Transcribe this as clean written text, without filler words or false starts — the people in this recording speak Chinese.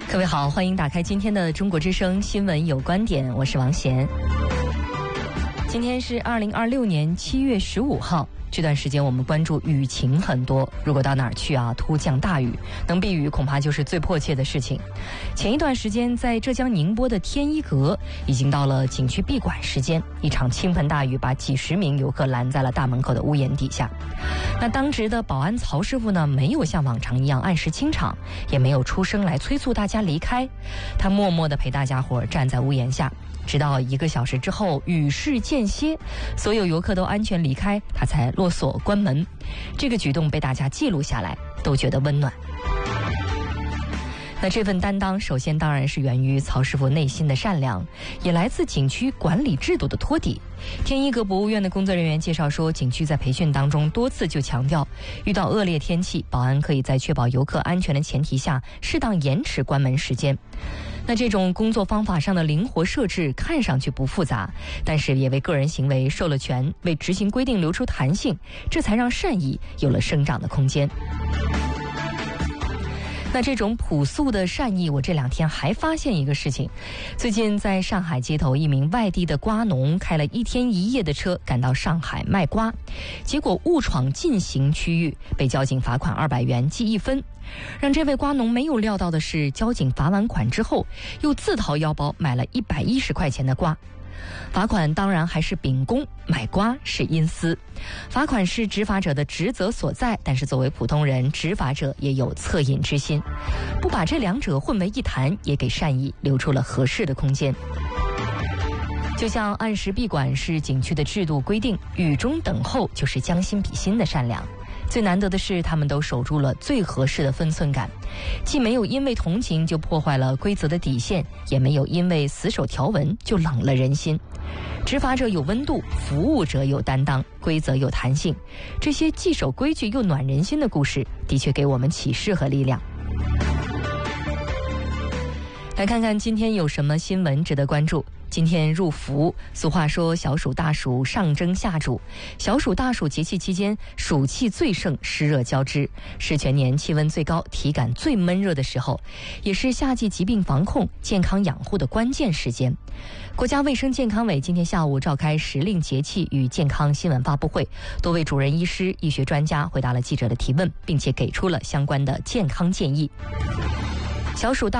各位好，欢迎打开今天的中国之声新闻有观点，我是王贤。今天是2026年7月15号，这段时间我们关注雨情很多，如果到哪儿去啊，突降大雨，能避雨恐怕就是最迫切的事情。前一段时间在浙江宁波的天一阁已经到了景区闭馆时间，一场倾盆大雨把几十名游客拦在了大门口的屋檐底下。那当值的保安曹师傅呢，没有像往常一样按时清场，也没有出声来催促大家离开，他默默地陪大家伙站在屋檐下，直到1个小时之后雨势间歇，所有游客都安全离开，他才落锁关门。这个举动被大家记录下来，都觉得温暖。那这份担当首先当然是源于曹师傅内心的善良，也来自景区管理制度的托底。天一阁博物院的工作人员介绍说，景区在培训当中多次就强调，遇到恶劣天气，保安可以在确保游客安全的前提下适当延迟关门时间。那这种工作方法上的灵活设置看上去不复杂，但是也为个人行为授了权，为执行规定留出弹性，这才让善意有了生长的空间。那这种朴素的善意，我这2天还发现一个事情。最近在上海街头，一名外地的瓜农开了1天1夜的车赶到上海卖瓜，结果误闯禁行区域，被交警罚款200元记1分。让这位瓜农没有料到的是，交警罚完款之后又自掏腰包买了110块钱的瓜。罚款当然还是秉公，买瓜是阴私。罚款是执法者的职责所在，但是作为普通人，执法者也有恻隐之心，不把这2者混为一谈，也给善意留出了合适的空间。就像按时闭馆是景区的制度规定，雨中等候就是将心比心的善良。最难得的是，他们都守住了最合适的分寸感，既没有因为同情就破坏了规则的底线，也没有因为死守条文就冷了人心。执法者有温度，服务者有担当，规则有弹性，这些既守规矩又暖人心的故事，的确给我们启示和力量。来看看今天有什么新闻值得关注。今天入伏，俗话说小暑大暑上蒸下煮，小暑大暑节气期间，暑气最盛，湿热交织，是全年气温最高、体感最闷热的时候，也是夏季疾病防控、健康养护的关键时间。国家卫生健康委今天下午召开时令节气与健康新闻发布会，多位主任医师、医学专家回答了记者的提问，并且给出了相关的健康建议。小暑大